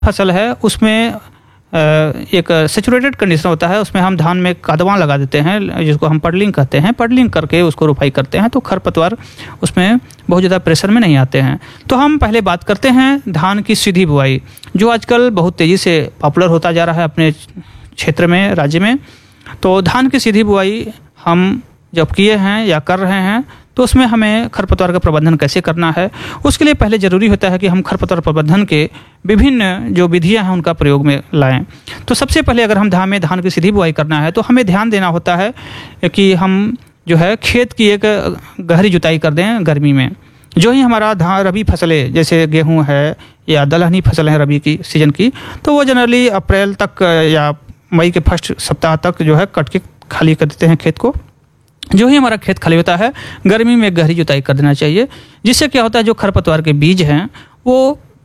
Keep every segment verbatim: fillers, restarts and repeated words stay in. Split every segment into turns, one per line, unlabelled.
फसल है उसमें एक सेचुरेटेड कंडीशन होता है, उसमें हम धान में कादवा लगा देते हैं जिसको हम पडलिंग कहते हैं। पडलिंग करके उसको रोपाई करते हैं तो खरपतवार उसमें बहुत ज़्यादा प्रेशर में नहीं आते हैं। तो हम पहले बात करते हैं धान की सीधी बुआई, जो आजकल बहुत तेज़ी से पॉपुलर होता जा रहा है अपने क्षेत्र में, राज्य में। तो धान की सीधी बुआई हम जब किए हैं या कर रहे हैं तो उसमें हमें खरपतवार का प्रबंधन कैसे करना है, उसके लिए पहले ज़रूरी होता है कि हम खरपतवार प्रबंधन के विभिन्न जो विधियां हैं उनका प्रयोग में लाएं। तो सबसे पहले अगर हम धान में धान की सीधी बुआई करना है तो हमें ध्यान देना होता है कि हम जो है खेत की एक गहरी जुताई कर दें गर्मी में। जो ही हमारा धान रबी फसलें जैसे गेहूँ है या दलहनी फसलें हैं रबी की सीजन की, तो वो जनरली अप्रैल तक या मई के फर्स्ट सप्ताह तक जो है कट के खाली कर देते हैं खेत को। जो ही हमारा खेत खाली होता है गर्मी में गहरी जुताई कर देना चाहिए, जिससे क्या होता है जो खरपतवार के बीज हैं वो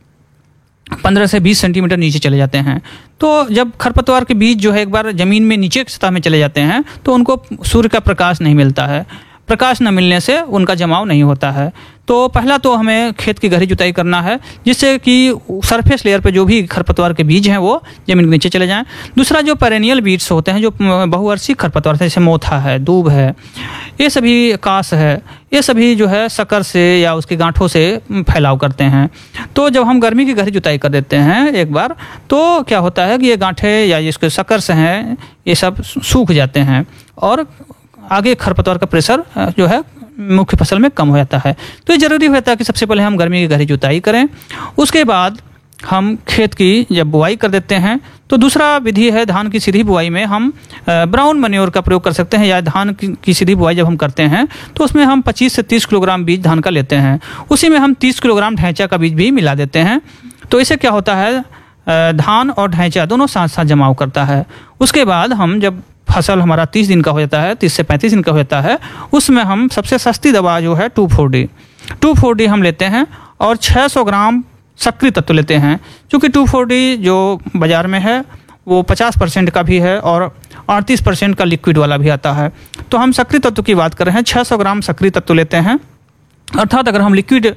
पंद्रह से बीस सेंटीमीटर नीचे चले जाते हैं। तो जब खरपतवार के बीज जो है एक बार ज़मीन में नीचे की सतह में चले जाते हैं तो उनको सूर्य का प्रकाश नहीं मिलता है, प्रकाश न मिलने से उनका जमाव नहीं होता है। तो पहला तो हमें खेत की गहरी जुताई करना है जिससे कि सरफेस लेयर पे जो भी खरपतवार के बीज हैं वो जमीन के नीचे चले जाएं। दूसरा जो पेरेनियल बीड्स होते हैं, जो बहुवर्षीय खरपतवार है, जैसे मोथा है, दूब है, ये सभी कास है, ये सभी जो है शक्कर से या उसके गांठों से फैलाव करते हैं। तो जब हम गर्मी की गहरी जुताई कर देते हैं एक बार, तो क्या होता है कि ये गांठें या जिसके शक्कर से हैं ये सब सूख जाते हैं और आगे खरपतवार का प्रेशर जो है मुख्य फसल में कम हो जाता है। तो ये ज़रूरी होता है कि सबसे पहले हम गर्मी की गहरी जुताई करें, उसके बाद हम खेत की जब बुआई कर देते हैं तो दूसरा विधि है धान की सीधी बुआई में हम ब्राउन मैन्योर का प्रयोग कर सकते हैं। या धान की सीधी बुआई जब हम करते हैं तो उसमें हम पच्चीस से तीस किलोग्राम बीज धान का लेते हैं, उसी में हम तीस किलोग्राम ढैंचा का बीज भी मिला देते हैं। तो इससे क्या होता है धान और ढैंचा दोनों साथ साथ जमाव करता है। उसके बाद हम जब फसल हमारा तीस दिन का हो जाता है, तीस से पैंतीस दिन का हो जाता है, उसमें हम सबसे सस्ती दवा जो है to four D to four D हम लेते हैं और छः सौ ग्राम सक्रिय तत्व लेते हैं। क्योंकि टू फोर डी जो बाज़ार में है वो पचास परसेंट का भी है और अड़तीस परसेंट का लिक्विड वाला भी आता है। तो हम सक्रिय तत्व की बात कर रहे हैं, छः सौ ग्राम सक्रिय तत्व लेते हैं। अर्थात अगर हम लिक्विड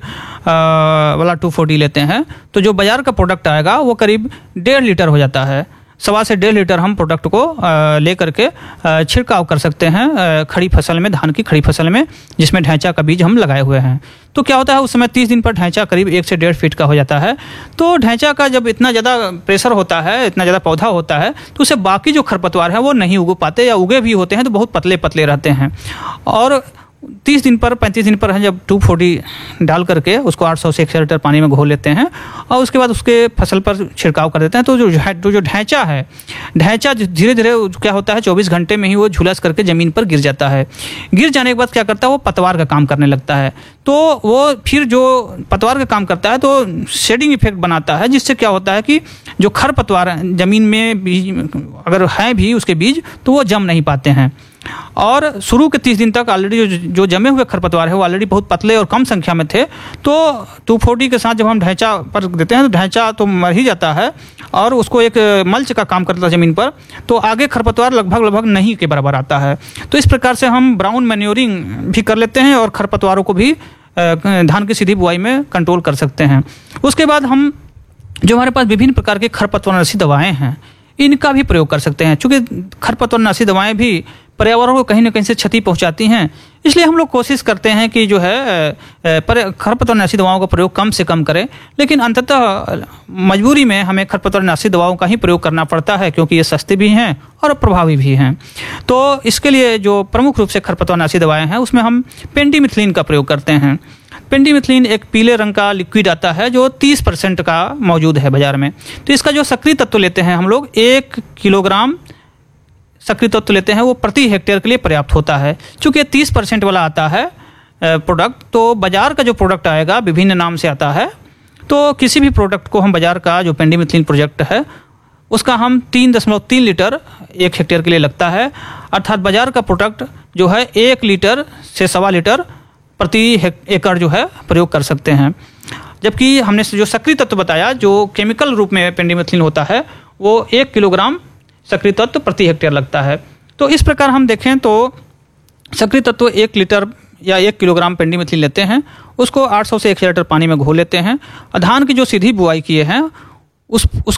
वाला टू फोर डी लेते हैं तो जो बाज़ार का प्रोडक्ट आएगा वो करीब डेढ़ लीटर हो जाता है। सवा से डेढ़ लीटर हम प्रोडक्ट को ले करके छिड़काव कर सकते हैं खड़ी फसल में, धान की खड़ी फसल में जिसमें ढैंचा का बीज हम लगाए हुए हैं। तो क्या होता है उस समय तीस दिन पर ढैंचा करीब एक से डेढ़ फीट का हो जाता है। तो ढैंचा का जब इतना ज़्यादा प्रेशर होता है, इतना ज़्यादा पौधा होता है, तो उससे बाकी जो खरपतवार है वो नहीं उग पाते, या उगे भी होते हैं तो बहुत पतले पतले रहते हैं। और तीस दिन पर पैंतीस दिन पर है जब टू फोर डी डाल करके उसको आठ सौ से एक सौ लीटर पानी में घोल लेते हैं और उसके बाद उसके फसल पर छिड़काव कर देते हैं। तो जो जो जो ढैंचा है, ढैंचा धीरे धीरे क्या होता है चौबीस घंटे में ही वो झुलस करके ज़मीन पर गिर जाता है। गिर जाने के बाद क्या करता है वो पतवार का काम करने लगता है। तो वो फिर जो पतवार का काम करता है तो शेडिंग इफेक्ट बनाता है, जिससे क्या होता है कि जो खरपतवार ज़मीन में बीज अगर हैं भी उसके बीज तो वो जम नहीं पाते हैं। और शुरू के तीस दिन तक ऑलरेडी जो जो जमे हुए खरपतवार है वो ऑलरेडी बहुत पतले और कम संख्या में थे। तो टू फोर डी के साथ जब हम ढैंचा पर देते हैं तो ढैंचा तो मर ही जाता है और उसको एक मल्च का काम करता है ज़मीन पर, तो आगे खरपतवार लगभग लगभग नहीं के बराबर आता है। तो इस प्रकार से हम ब्राउन मैन्योरिंग भी कर लेते हैं और खरपतवारों को भी धान की सीधी बुआई में कंट्रोल कर सकते हैं। उसके बाद हम जो हमारे पास विभिन्न प्रकार के खरपतवारनाशी दवाएँ हैं इनका भी प्रयोग कर सकते हैं। चूँकि खरपतवारनाशी दवाएँ भी पर्यावरण को कहीं ना कहीं से क्षति पहुंचाती हैं, इसलिए हम लोग कोशिश करते हैं कि जो है खरपतवारनाशी दवाओं का प्रयोग कम से कम करें। लेकिन अंततः मजबूरी में हमें खरपतवारनाशी दवाओं का ही प्रयोग करना पड़ता है क्योंकि ये सस्ते भी हैं और प्रभावी भी हैं। तो इसके लिए जो प्रमुख रूप से खरपतवारनाशी दवाएँ हैं उसमें हम पेंडिमिथलिन का प्रयोग करते हैं। पेंडिमिथलिन एक पीले रंग का लिक्विड आता है जो तीस परसेंट का मौजूद है बाजार में। तो इसका जो सक्रिय तत्व लेते हैं हम लोग एक किलोग्राम सक्रिय तत्व लेते हैं वो प्रति हेक्टेयर के लिए पर्याप्त होता है। चूँकि तीस परसेंट वाला आता है प्रोडक्ट, तो बाज़ार का जो प्रोडक्ट आएगा विभिन्न नाम से आता है। तो किसी भी प्रोडक्ट को हम बाज़ार का जो पेंडिमिथलिन प्रोजेक्ट है उसका हम तीन दशमलव तीन लीटर एक हेक्टेयर के लिए लगता है। अर्थात बाज़ार का प्रोडक्ट जो है एक लीटर से सवा लीटर प्रति एकड़ जो है प्रयोग कर सकते हैं। जबकि हमने जो सक्रिय तत्व बताया जो केमिकल रूप में पेंडिमिथलिन होता है वो एक किलोग्राम सक्रिय तत्व प्रति हेक्टेयर लगता है। तो इस प्रकार हम देखें तो सक्रिय तत्व एक लीटर या एक किलोग्राम पेंडिमिथलिन लेते हैं, उसको आठ सौ से एक हज़ार लीटर पानी में घोल लेते हैं। धान की जो सीधी बुआई किए हैं उस उस